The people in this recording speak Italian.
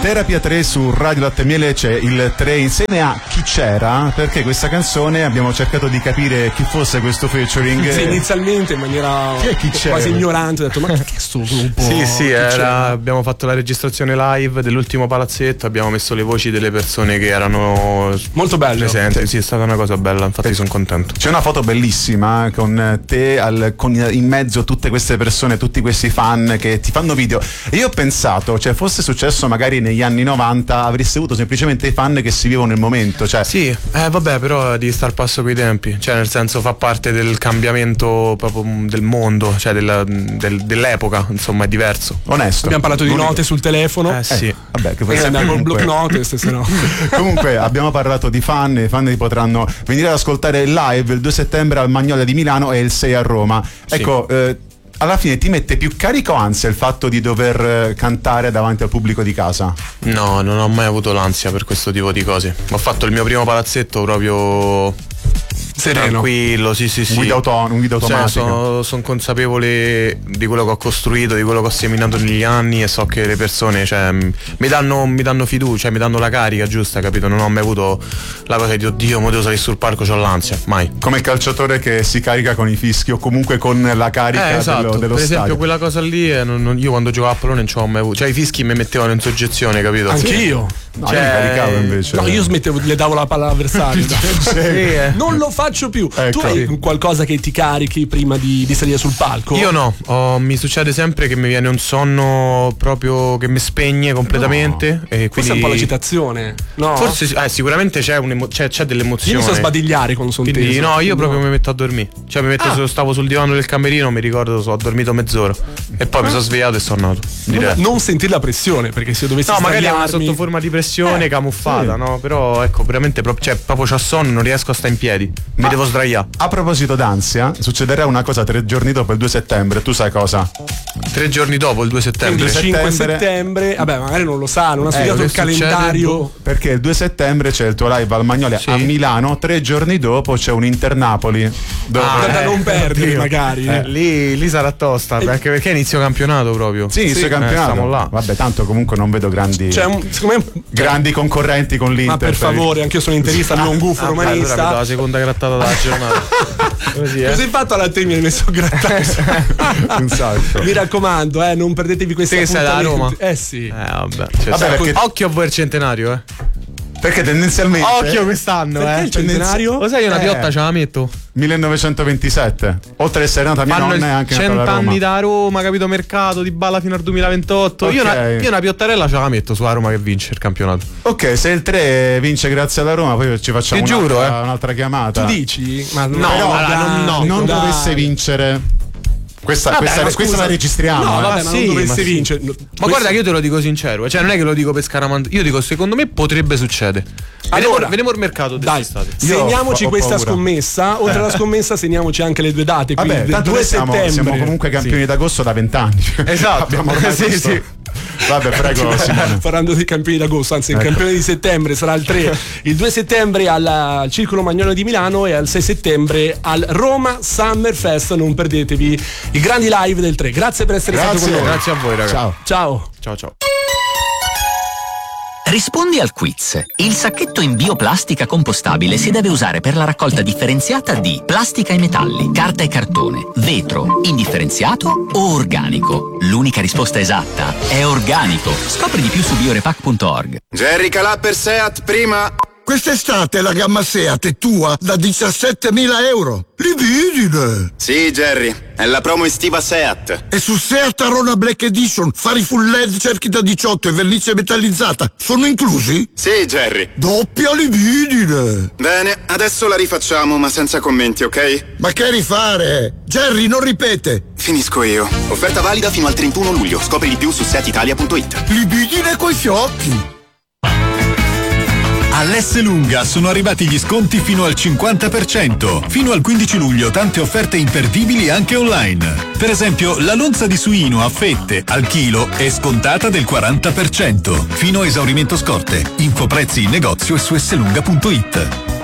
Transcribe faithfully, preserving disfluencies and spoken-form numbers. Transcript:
Terapia tre su Radio Latte e Miele, c'è il tre insieme a Chi c'era, perché questa canzone abbiamo cercato di capire chi fosse questo featuring. Sì, inizialmente in maniera quasi ignorante ho detto ma che è sto gruppo? Sì, sì, era, abbiamo fatto la registrazione live dell'ultimo palazzetto, abbiamo messo le voci delle persone che erano molto belle presenti. Sì. Sì, è stata una cosa bella, infatti sono contento. C'è una foto bellissima con te al, con in mezzo tutte queste persone, tutti questi fan che ti fanno video, e io ho pensato, cioè fosse successo magari negli anni novanta avresti avuto semplicemente i fan che si vivono il momento, cioè sì, eh vabbè, però devi star passo coi tempi, cioè nel senso fa parte del cambiamento proprio del mondo, cioè della, del, dell'epoca, insomma è diverso. Onesto. Abbiamo parlato di non note sul telefono. Eh sì. Eh, vabbè, che poi andiamo al block note, se no. Comunque abbiamo parlato di fan, i fan potranno venire ad ascoltare il live il due settembre al Magnolia di Milano e il sei a Roma. Sì. Ecco, eh, alla fine ti mette più carico o ansia il fatto di dover cantare davanti al pubblico di casa? No, non ho mai avuto l'ansia per questo tipo di cose. Ho fatto il mio primo palazzetto proprio sereno, tranquillo, sì sì sì. Un guida, auto, un guida automatico. Cioè, sono son consapevole di quello che ho costruito, di quello che ho seminato negli anni, e so che le persone, cioè, mi danno, mi danno fiducia, cioè, mi danno la carica giusta, capito? Non ho mai avuto la cosa di oddio, mo devo salire sul palco, c'ho l'ansia, mai. Come il calciatore che si carica con i fischi o comunque con la carica eh, esatto. dello, dello per esempio stadio. Quella cosa lì eh, non, non, io quando giocavo a pallone non ci ho mai avuto, cioè i fischi mi mettevano in soggezione, capito? Anch'io. No, cioè, io mi caricavo invece. No, io smettevo, le davo la palla all'avversario. Sì, eh. Non lo faccio più. Ecco. Tu hai qualcosa che ti carichi prima di, di salire sul palco? Io no, oh, mi succede sempre che mi viene un sonno proprio che mi spegne completamente. No. E quindi... Forse è un po' l'agitazione. No? Forse eh, sicuramente c'è, c'è, c'è dell'emozione. Io mi so sbadigliare con son quindi, teso. no, io no. proprio mi metto a dormire. Cioè mi metto, ah. stavo sul divano del camerino, mi ricordo, so, ho dormito mezz'ora e poi ah. mi sono svegliato e sono nato. Non, non sentire la pressione, perché se dovessi no, magari è una sotto forma di pressione eh. camuffata, sì. No? Però ecco, veramente pro- cioè, proprio c'ho sonno, non riesco a stare in piedi. Mi Ma devo sdraiare. A proposito d'ansia, succederà una cosa tre giorni dopo il due settembre, tu sai cosa? Tre giorni dopo il due settembre? Il cinque settembre, vabbè, magari non lo sa, non ha studiato eh, il calendario. Perché il due settembre c'è il tuo live al Magnolia sì. a Milano, tre giorni dopo c'è un Inter-Napoli. Dove... Ah, da eh, non perdere oddio. magari. Eh, lì, lì sarà tosta, eh. anche perché inizio campionato proprio. Sì, inizio sì. campionato. Eh, stiamo là. Vabbè, tanto comunque non vedo grandi, cioè, un, secondo me, grandi concorrenti con l'Inter. Ma per, per favore, il... anch'io sono interista, non un gufo ah, romanista. Allora la seconda grattata della giornata. Così, eh. Cosa hai fatto alla te? Mi hai messo grattato. Un sacco. Mi raccomando, eh, non perdetevi questi appuntamenti. Sei da Roma? Eh sì. Eh vabbè. Cioè, vabbè perché... Occhio a voi il centenario, eh. Perché tendenzialmente occhio quest'anno, perché eh. il centenario? Lo sai, io una eh. piotta ce la metto. millenovecentoventisette. Oltre a essere nata mia fanno nonna è anche cento nata a Roma. anni da Roma, capito, mercato di balla fino al duemilaventotto. Okay. Io, una, io una piottarella ce la metto sulla Roma che vince il campionato. Ok, se il tre vince grazie alla Roma, poi ci facciamo Ti un'altra, giuro, eh. un'altra chiamata. Tu dici? Ma no, no, no, no, no, non dai. dovesse vincere. Questa, vabbè, questa, questa la registriamo. No, eh. vabbè, ma sì, non dovesse ma vincere. Sì. Ma guarda che io te lo dico sincero, cioè non è che lo dico per scaramandare. Io dico secondo me potrebbe succedere. Allora, vediamo il mercato d'estate. Segniamoci ho, ho questa paura. scommessa. Oltre alla scommessa, segniamoci anche le due date. Vabbè, quindi tanto due siamo, settembre. siamo comunque campioni sì. d'agosto da vent'anni. Esatto. Abbiamo ormai sì, questo... sì. Vabbè, prego Simone. Parlando dei campioni d'agosto, anzi il ecco. campione di settembre sarà il tre, il due settembre al, al Circolo Magnolia di Milano e al sei settembre al Roma Summer Fest. Non perdetevi i grandi live del tre. Grazie per essere Grazie. stato con noi. Grazie a voi, ragazzi. Ciao. Ciao. Ciao ciao. Rispondi al quiz. Il sacchetto in bioplastica compostabile si deve usare per la raccolta differenziata di plastica e metalli, carta e cartone, vetro, indifferenziato o organico. L'unica risposta esatta è organico. Scopri di più su biorepack punto org. Jerry Calà per Seat prima. Quest'estate la gamma Seat è tua da diciassettemila euro. Libidine! Sì, Jerry, è la promo estiva Seat. E su Seat Arona Black Edition, fari full L E D, cerchi da diciotto e vernice metallizzata sono inclusi? Sì, Jerry. Doppia libidine! Bene, adesso la rifacciamo, ma senza commenti, ok? Ma che rifare? Jerry, non ripete! Finisco io. Offerta valida fino al trentuno luglio. Scopri di più su seat italia punto it. Libidine coi fiocchi! All'S Lunga sono arrivati gli sconti fino al cinquanta per cento. Fino al quindici luglio tante offerte imperdibili anche online. Per esempio, la lonza di suino a fette al chilo è scontata del quaranta per cento. Fino a esaurimento scorte. Infoprezzi in negozio e su slunga punto it.